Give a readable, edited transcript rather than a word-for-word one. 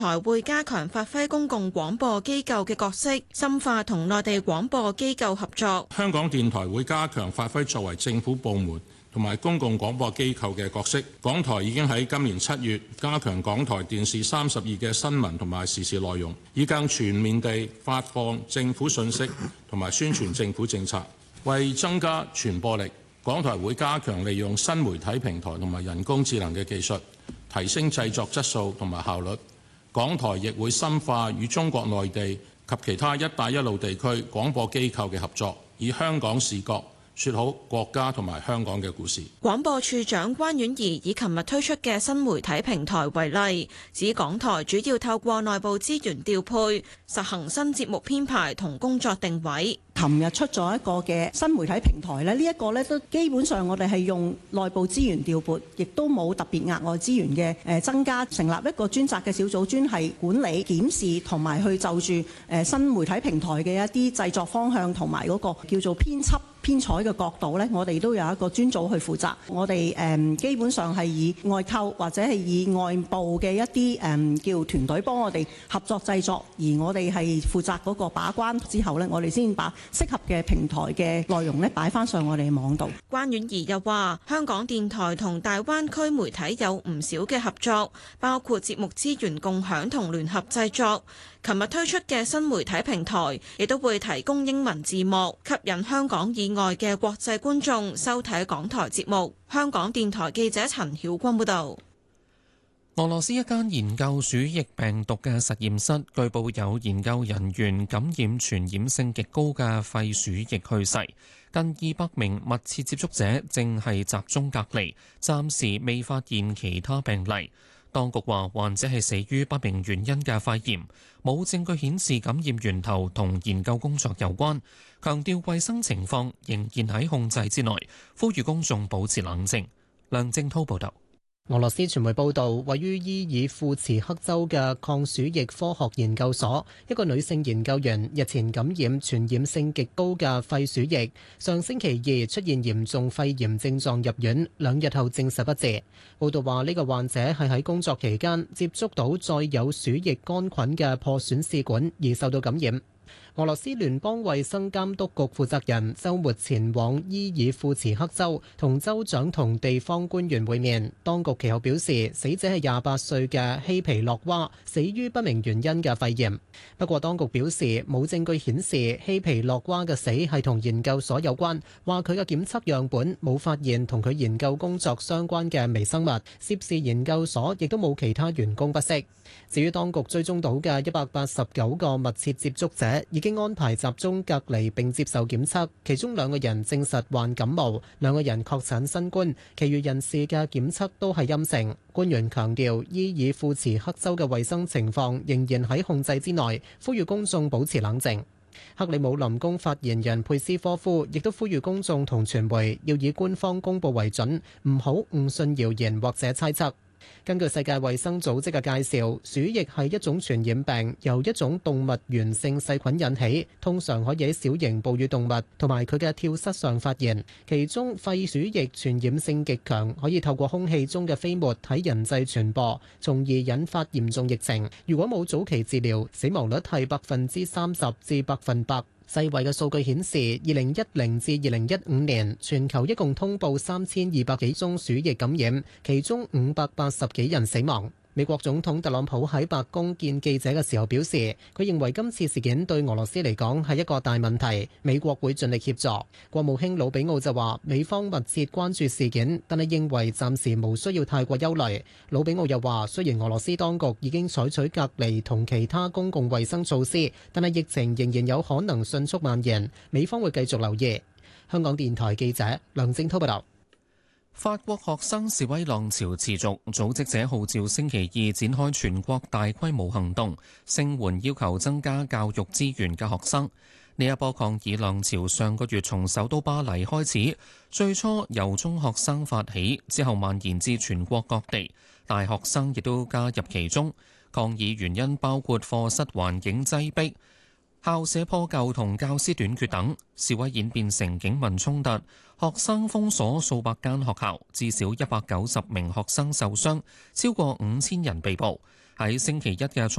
台會加強發揮公共廣播機構嘅角色，深化同內地廣播機構合作。 香港電台會加強發揮作為政府部門同埋公共廣播機構嘅角色。港台已經喺今年7月加強港台電視32嘅新聞同埋時事內容，以更全面地發放政府信息同埋宣傳政府政策。為增加傳播力，港台會加強利用新媒體平台同埋人工智能嘅技術，提升製作質素同埋效率。港台亦會深化與中國內地及其他一帶一路地區廣播機構嘅合作，以香港視角說好國家同埋香港嘅故事。 廣播處長關婉儀以琴日推出嘅新媒體平台為例，指港台主要透過內部資源調配，實行新節目編排同工作定位。 琴日出咗一個嘅新媒體平台咧，呢一個咧都基本上我哋係用內部資源調撥，亦都冇特別額外資源嘅增加，成立一個專責嘅小組，專係管理、檢視同埋去就住新媒體平台嘅一啲製作方向同埋嗰個叫做編輯編採嘅角度呢，我哋都有一個專組去負責。我哋基本上係以外購或者係以外部嘅一啲叫團隊幫我哋合作製作，而我哋係負責嗰個把關之後呢，我哋先把適合嘅平台嘅內容呢擺翻上我哋網度。 關婉儀又話：香港電台同大灣區媒體有唔少嘅合作，包括節目資源共享同聯合製作。琴日推出嘅新媒體平台，亦都會提供英文字幕，吸引香港以外嘅國際觀眾收睇港台節目。香港電台記者陳曉君報導。 俄羅斯一間研究鼠疫病毒嘅實驗室，據報有研究人員感染傳染性極高嘅肺鼠疫去世，近200名密切接觸者正係集中隔離，暫時未發現其他病例。當局話患者係死於不明原因嘅肺炎，冇證據顯示感染源頭同研究工作有關，強調衛生情況仍然喺控制之內，呼籲公眾保持冷靜。梁正滔報導。 俄羅斯傳媒報道，位於伊爾庫茨克州嘅抗鼠疫科學研究所，一個女性研究員日前感染傳染性極高嘅肺鼠疫，上星期2出現嚴重肺炎症狀入院，2日後證實不治。報道話呢個患者係喺工作期間接觸到載有鼠疫桿菌嘅破損試管而受到感染。俄羅斯聯邦衛生監督局負責人週末前往伊爾庫茨克州，同州長同地方官員會面。當局其後表示，死者係28歲嘅希皮洛娃，死於不明原因嘅肺炎。不過，當局表示冇證據顯示希皮洛娃嘅死係同研究所有關，話佢嘅檢測樣本冇發現同佢研究工作相關嘅微生物，涉事研究所亦都冇其他員工不適。至於當局追蹤到嘅189個密切接觸者，已經安排集中隔離並接受檢測，其中2個人證實患感冒，2個人確診新冠，其餘人士嘅檢測都係陰性。官員強調，伊爾庫茨克州嘅衛生情況仍然喺控制之內，呼籲公眾保持冷靜。克里姆林宮發言人佩斯科夫亦都呼籲公眾同傳媒要以官方公佈為準，唔好誤信謠言或者猜測。根據世界衛生組織嘅介紹，鼠疫係一種傳染病，由一種動物源性細菌引起，通常可以喺小型哺乳動物同埋佢嘅跳蚤上發現。其中肺鼠疫傳染性極強，可以透過空氣中嘅飛沫喺人際傳播，從而引發嚴重疫情。如果冇早期治療，死亡率係30%至100%。世衛嘅數據顯示，2010至2015年全球一共通報3200幾宗鼠疫感染，其中580幾人死亡。美國總統特朗普喺白宮見記者嘅時候表示，佢認為今次事件對俄羅斯嚟講係一個大問題，美國會盡力協助。國務卿魯比奧就話，美方密切關注事件，但係認為暫時無需要太過憂慮。魯比奧又話，雖然俄羅斯當局已經採取隔離同其他公共衛生措施，但係疫情仍然有可能迅速蔓延，美方會繼續留意。香港電台記者梁正滔報道。 法國學生示威浪潮持續，組織者號召星期2展開全國大規模行動，聲援要求增加教育資源嘅學生。呢一波抗議浪潮上個月從首都巴黎開始，最初由中學生發起，之後蔓延至全國各地，大學生亦都加入其中。抗議原因包括課室環境擠迫、校舍破舊同教師短缺等。示威演變成警民衝突，學生封鎖數百間學校，至少190名學生受傷，超過5000人被捕。 喺星期一嘅